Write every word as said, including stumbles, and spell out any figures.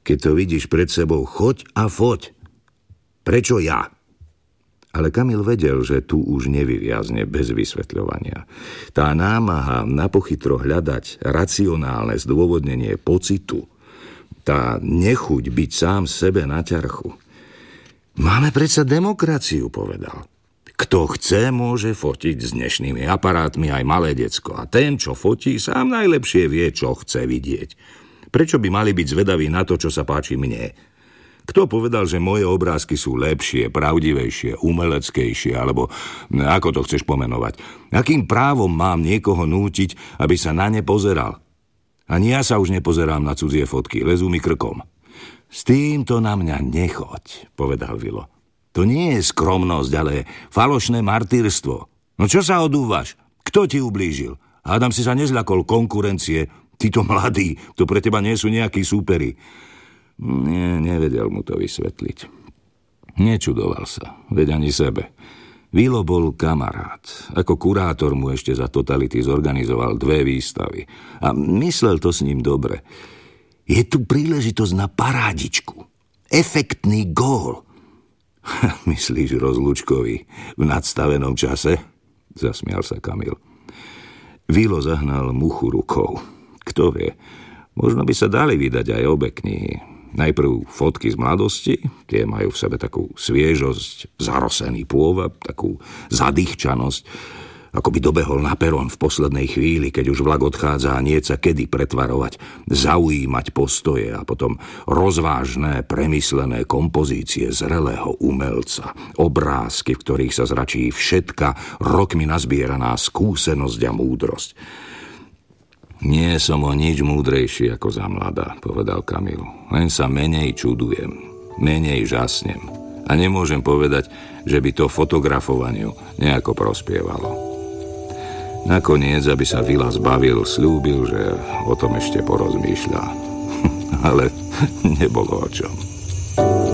Keď to vidíš pred sebou, choď a foť. Prečo ja? Ale Kamil vedel, že tu už nevyviazne bez vysvetľovania. Tá námaha napochytro hľadať racionálne zdôvodnenie pocitu, tá nechuť byť sám sebe na ťarchu. Máme predsa demokraciu, povedal. Kto chce, môže fotiť s dnešnými aparátmi aj malé decko. A ten, čo fotí, sám najlepšie vie, čo chce vidieť. Prečo by mali byť zvedaví na to, čo sa páči mne? Kto povedal, že moje obrázky sú lepšie, pravdivejšie, umeleckejšie, alebo ako to chceš pomenovať? Akým právom mám niekoho nútiť, aby sa na ne pozeral? Ani ja sa už nepozerám na cudzie fotky, lezú mi krkom. S týmto na mňa nechoď, povedal Vilo. To nie je skromnosť, ale falošné martyrstvo. No čo sa odúvaš? Kto ti ublížil? Hádam si sa nezľakol konkurencie. Títo mladí, to pre teba nie sú nejakí súperi. Nie, nevedel mu to vysvetliť. Nečudoval sa, veď ani sebe. Vilo bol kamarát. Ako kurátor mu ešte za totality zorganizoval dve výstavy. A myslel to s ním dobre. Je tu príležitosť na parádičku. Efektný gól. Myslíš rozlúčkový v nadstavenom čase? Zasmial sa Kamil. Vilo zahnal muchu rukou. Kto vie, možno by sa dali vydať aj obe knihy. Najprv fotky z mladosti, tie majú v sebe takú sviežosť, zarosený pôvab, takú zadýchčanosť, ako by dobehol na perón v poslednej chvíli, keď už vlak odchádza a nie sa kedy pretvarovať, zaujímať postoje a potom rozvážne, premyslené kompozície zrelého umelca, obrázky, v ktorých sa zračí všetka rokmi nazbieraná skúsenosť a múdrosť. Nie som o nič múdrejší ako za mladá, povedal Kamil. Len sa menej čudujem, menej žasnem. A nemôžem povedať, že by to fotografovaniu nejako prospievalo. Nakoniec, aby sa Vila zbavil, sľúbil, že o tom ešte porozmýšľa. Ale nebolo o čom.